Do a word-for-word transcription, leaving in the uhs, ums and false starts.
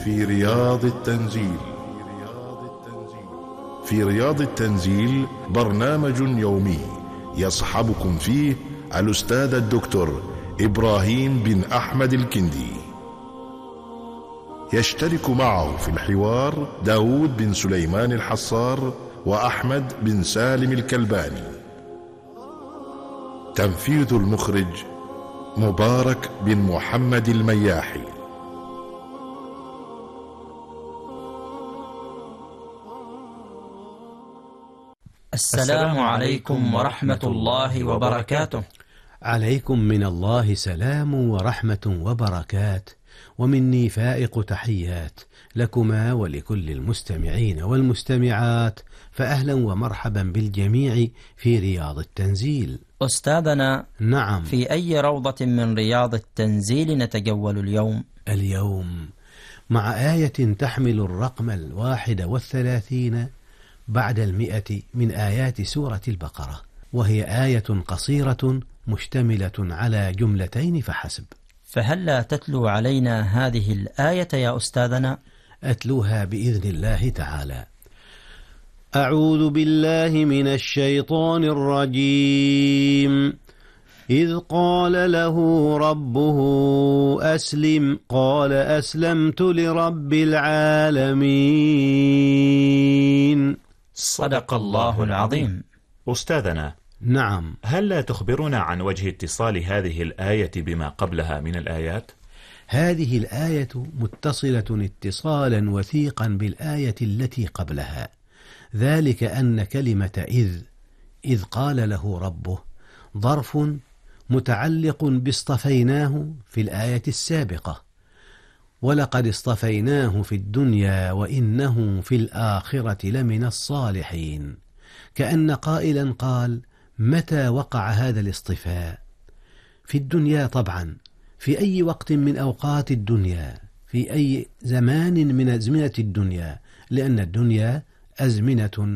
في رياض التنزيل. في رياض التنزيل برنامج يومي يصحبكم فيه الأستاذ الدكتور إبراهيم بن أحمد الكندي. يشترك معه في الحوار داود بن سليمان الحصار وأحمد بن سالم الكلباني. تنفيذ المخرج مبارك بن محمد المياحي. السلام عليكم ورحمة الله وبركاته. عليكم من الله سلام ورحمة وبركات، ومني فائق تحيات لكما ولكل المستمعين والمستمعات، فأهلا ومرحبا بالجميع في رياض التنزيل. أستاذنا، نعم، في أي روضة من رياض التنزيل نتجول اليوم؟ اليوم مع آية تحمل الرقم الواحد والثلاثين بعد المئة من آيات سورة البقرة، وهي آية قصيرة مشتملة على جملتين فحسب. فهلا تتلو علينا هذه الآية يا أستاذنا؟ أتلوها بإذن الله تعالى. أعوذ بالله من الشيطان الرجيم. إذ قال له ربه أسلم قال أسلمت لرب العالمين. صدق الله العظيم. أستاذنا، نعم، هل لا تخبرنا عن وجه اتصال هذه الآية بما قبلها من الآيات؟ هذه الآية متصلة اتصالا وثيقا بالآية التي قبلها، ذلك أن كلمة إذ إذ قال له ربه ظرف متعلق باصطفيناه في الآية السابقة، ولقد اصطفيناه في الدنيا وإنه في الآخرة لمن الصالحين، كأن قائلا قال: متى وقع هذا الاصطفاء؟ في الدنيا طبعا، في أي وقت من أوقات الدنيا، في أي زمان من أزمنة الدنيا، لأن الدنيا أزمنة